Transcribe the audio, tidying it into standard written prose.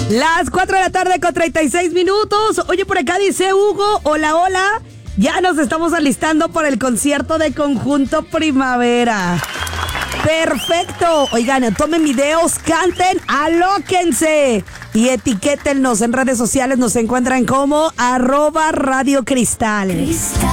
Las 4 de la tarde con 36 minutos. Oye, por acá dice Hugo, hola, hola. Ya nos estamos alistando para el concierto de Conjunto Primavera. Perfecto. Oigan, tomen videos, canten, alóquense y etiquétennos en redes sociales. Nos encuentran como @Radio Cristal.